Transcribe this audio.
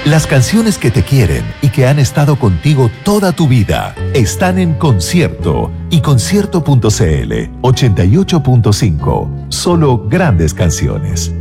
Las canciones que te quieren y que han estado contigo toda tu vida están en Concierto y Concierto.cl 88.5. Solo grandes canciones.